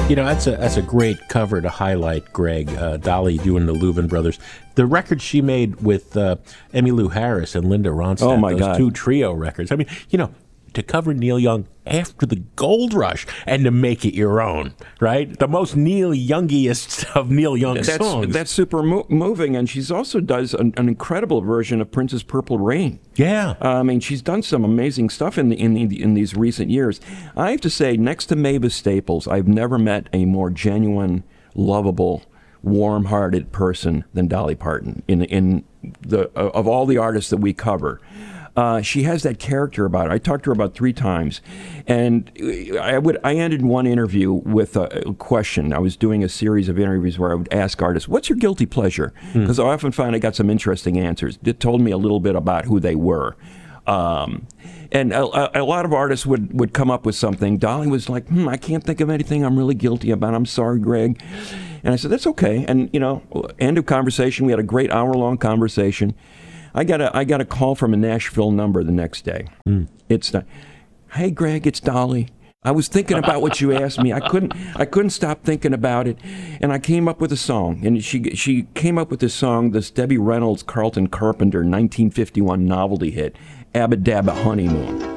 You know, that's a great cover to highlight, Greg. Dolly doing the Louvin Brothers. The record she made with Emmylou Harris and Linda Ronstadt. Oh, my those God. two trio records. I mean, you know, to cover Neil Young after the gold rush and to make it your own, right? The most Neil Youngiest of Neil Young songs. That's super moving, and she's also does an incredible version of Prince's Purple Rain. Yeah. I mean, she's done some amazing stuff in these recent years. I have to say, next to Mavis Staples, I've never met a more genuine, lovable, warm-hearted person than Dolly Parton. Of all the artists that we cover. She has that character about her. I talked to her about 3 times, and I ended one interview with a question. I was doing a series of interviews where I would ask artists, "What's your guilty pleasure?" Because I often find I got some interesting answers. It told me a little bit about who they were. And a lot of artists would come up with something. Dolly was like, I can't think of anything I'm really guilty about. I'm sorry, Greg. And I said, that's okay. And, you know, end of conversation. We had a great hour-long conversation. I got a call from a Nashville number the next day. It's hey Greg, it's Dolly. I was thinking about what you asked me. I couldn't stop thinking about it, and I came up with a song. And she came up with this song, this Debbie Reynolds, Carlton Carpenter 1951 novelty hit, Abba Dabba Honeymoon.